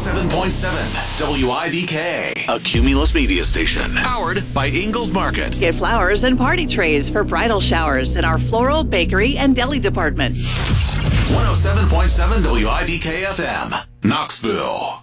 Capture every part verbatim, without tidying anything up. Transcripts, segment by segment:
seven point seven W I V K. A Cumulus media station. Powered by Ingles Market. Get flowers and party trays for bridal showers in our floral, bakery, and deli department. one oh seven point seven W I V K F M, Knoxville.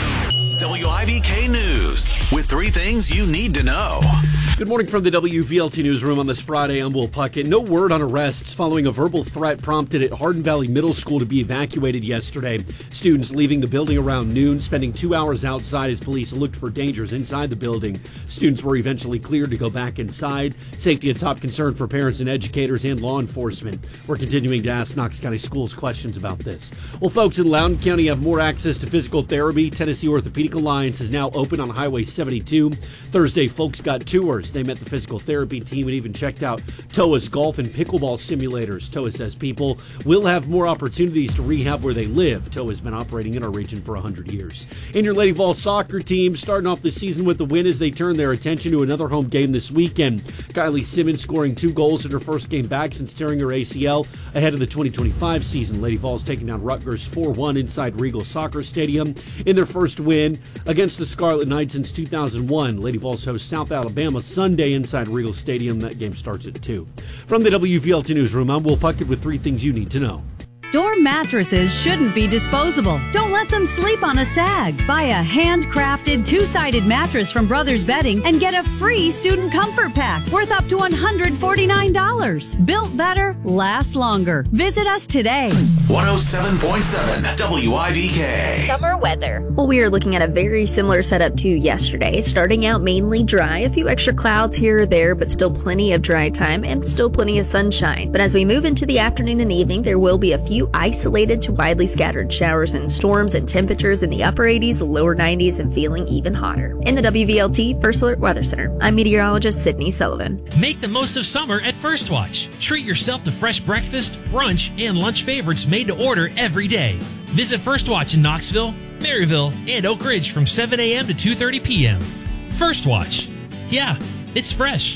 W I V K News with three things you need to know. Good morning from the W V L T Newsroom on this Friday. I'm Will Puckett. No word on arrests following a verbal threat prompted at Hardin Valley Middle School to be evacuated yesterday. Students leaving the building around noon, spending two hours outside as police looked for dangers inside the building. Students were eventually cleared to go back inside. Safety a top concern for parents and educators and law enforcement. We're continuing to ask Knox County Schools questions about this. Well, folks in Loudoun County have more access to physical therapy. Tennessee Orthopedic Alliance is now open on Highway seventy-two. Thursday, folks got tours. They met the physical therapy team and even checked out T O A's golf and pickleball simulators. T O A says people will have more opportunities to rehab where they live. T O A has been operating in our region for one hundred years. And your Lady Vols soccer team starting off the season with the win as they turn their attention to another home game this weekend. Kylie Simmons scoring two goals in her first game back since tearing her A C L ahead of the twenty twenty-five season. Lady Vols taking down Rutgers four one inside Regal Soccer Stadium in their first win against the Scarlet Knights since two thousand one. Lady Vols host South Alabama Sunday inside Regal Stadium. That game starts at two. From the W V L T Newsroom, I'm Will Puckett with three things you need to know. Door mattresses shouldn't be disposable. Don't let them sleep on a sag. Buy a handcrafted two-sided mattress from Brothers Bedding and get a free student comfort pack worth up to one hundred forty-nine dollars. Built better, lasts longer. Visit us today. one oh seven point seven W I V K. Summer weather. Well, we are looking at a very similar setup to yesterday. Starting out mainly dry, a few extra clouds here or there, but still plenty of dry time and still plenty of sunshine. But as we move into the afternoon and evening, there will be a few isolated to widely scattered showers and storms, and temperatures in the upper eighties, lower nineties, and feeling even hotter. In the W V L T First Alert Weather Center, I'm meteorologist Sydney Sullivan. Make the most of summer at First Watch. Treat yourself to fresh breakfast, brunch, and lunch favorites made to order every day. Visit First Watch in Knoxville, Maryville, and Oak Ridge from seven a.m. to two thirty p.m. First Watch. Yeah, it's fresh.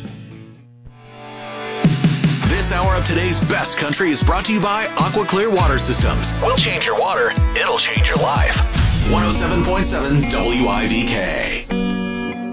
This hour of today's best country is brought to you by Aqua Clear Water Systems. We'll change your water. It'll change your life. one oh seven point seven W I V K.